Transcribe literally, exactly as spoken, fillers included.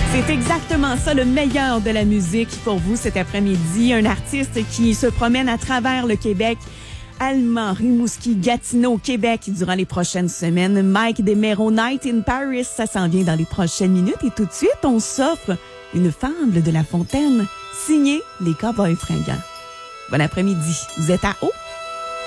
C'est exactement ça, le meilleur de la musique pour vous cet après-midi. Un artiste qui se promène à travers le Québec, Allemand, Rimouski, Gatineau, Québec durant les prochaines semaines. Mike DeMero, Night in Paris, ça s'en vient dans les prochaines minutes. Et tout de suite, on s'offre une fable de La Fontaine, signée Les Cowboys Fringants. Bon après-midi, vous êtes à haut?